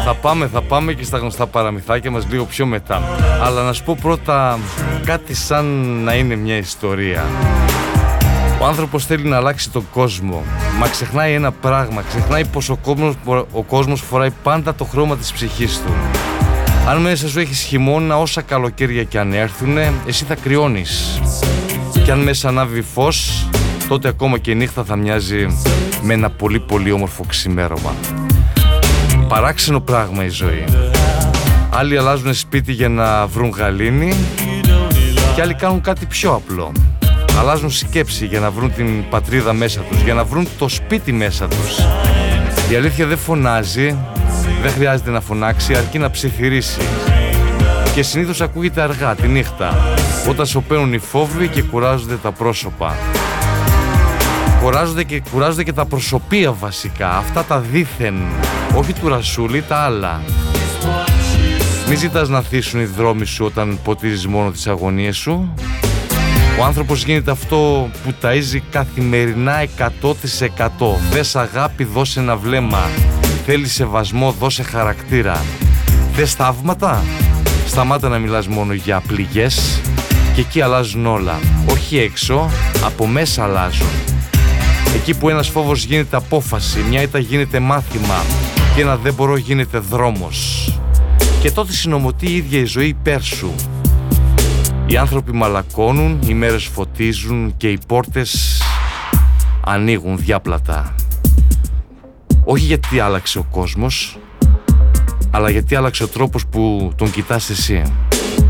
Θα πάμε και στα γνωστά παραμυθάκια μας λίγο πιο μετά. Αλλά να σου πω πρώτα κάτι σαν να είναι μια ιστορία. Ο άνθρωπος θέλει να αλλάξει τον κόσμο, μα ξεχνάει ένα πράγμα. Ξεχνάει πως ο κόσμος φοράει πάντα το χρώμα της ψυχής του. Αν μέσα σου έχεις χειμώνα, όσα καλοκαίρια κι αν έρθουνε, εσύ θα κρυώνεις. Κι αν μέσα ανάβει φως, τότε ακόμα και η νύχτα θα μοιάζει με ένα πολύ πολύ όμορφο ξημέρωμα. Παράξενο πράγμα η ζωή. Άλλοι αλλάζουν σπίτι για να βρουν γαλήνη και άλλοι κάνουν κάτι πιο απλό. Αλλάζουν σκέψη για να βρουν την πατρίδα μέσα τους, για να βρουν το σπίτι μέσα τους. Η αλήθεια δεν φωνάζει, δεν χρειάζεται να φωνάξει, αρκεί να ψιθυρίσει. Και συνήθως ακούγεται αργά τη νύχτα, όταν σωπαίνουν οι φόβοι και κουράζονται τα πρόσωπα. Κουράζονται και τα προσωπία βασικά, αυτά τα δήθεν, όχι του Ρασούλη, τα άλλα. Μη ζητάς να θύσουν οι δρόμοι σου όταν ποτίζεις μόνο τις αγωνίες σου. Ο άνθρωπος γίνεται αυτό που ταΐζει καθημερινά 100%. Θες αγάπη, δώσε ένα βλέμμα. Θέλεις σεβασμό, δώσε χαρακτήρα. Θες θαύματα? Σταμάτα να μιλάς μόνο για πληγές. Και εκεί αλλάζουν όλα. Όχι έξω, από μέσα αλλάζουν. Εκεί που ένας φόβος γίνεται απόφαση, μια ήττα γίνεται μάθημα και ένα δεν μπορώ γίνεται δρόμος. Και τότε συνομωτεί η ίδια η ζωή υπέρ σου. Οι άνθρωποι μαλακώνουν, οι μέρες φωτίζουν και οι πόρτες ανοίγουν διάπλατα. Όχι γιατί άλλαξε ο κόσμος, αλλά γιατί άλλαξε ο τρόπος που τον κοιτάς εσύ.